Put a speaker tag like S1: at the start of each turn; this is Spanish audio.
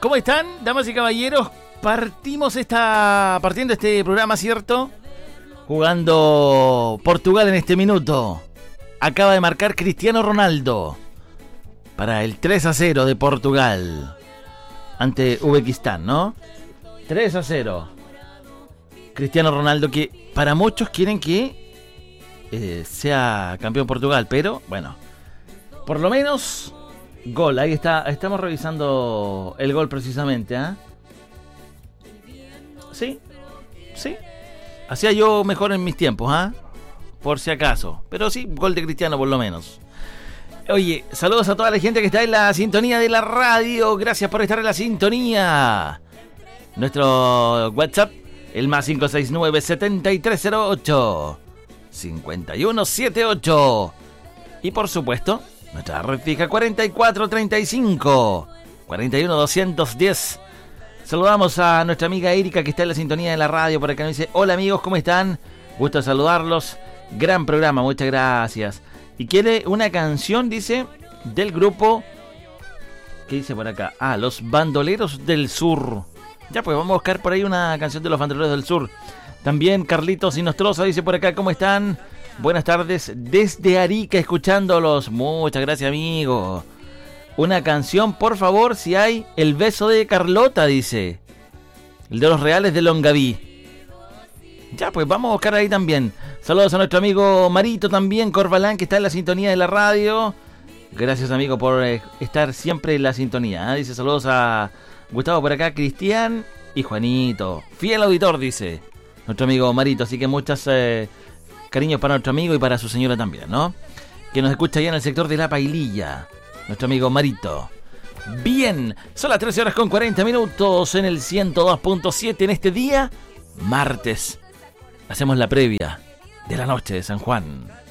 S1: ¿Cómo están, damas y caballeros? Partiendo este programa, ¿cierto? Jugando Portugal en este minuto. Acaba de marcar Cristiano Ronaldo para el 3-0 de Portugal ante Uzbekistán, ¿no? 3-0. Cristiano Ronaldo, que para muchos quieren que sea campeón Portugal, pero bueno, por lo menos gol. Ahí está, estamos revisando el gol precisamente, ¿ah? Sí. Hacía yo mejor en mis tiempos, ¿ah? Por si acaso. Pero sí, gol de Cristiano por lo menos. Oye, saludos a toda la gente que está en la sintonía de la radio. Gracias por estar en la sintonía. Nuestro WhatsApp, el más 569-7308-5178. Y por supuesto, nuestra red fija 4435 41210. Saludamos a nuestra amiga Erika, que está en la sintonía de la radio. Por acá nos dice: hola amigos, ¿cómo están? Gusto saludarlos. Gran programa, muchas gracias. Y quiere una canción, dice, del grupo, ¿qué dice por acá? Ah, Los Bandoleros del Sur. Ya pues, vamos a buscar por ahí una canción de Los Bandoleros del Sur. También Carlitos Inostroza dice por acá: ¿cómo están? Buenas tardes desde Arica, escuchándolos. Muchas gracias, amigo. Una canción, por favor, si hay. El beso de Carlota, dice. El de Los Reales de Longaví. Ya, pues vamos a buscar ahí también. Saludos a nuestro amigo Marito también, Corbalán, que está en la sintonía de la radio. Gracias, amigo, por estar siempre en la sintonía. Dice: saludos a Gustavo por acá, Cristian y Juanito. Fiel auditor, dice nuestro amigo Marito. Así que muchas cariños para nuestro amigo y para su señora también, ¿no? Que nos escucha allá en el sector de La Paililla. Nuestro amigo Marito. Bien, son las 13 horas con 40 minutos en el 102.7 en este día, martes. Hacemos la previa de la noche de San Juan.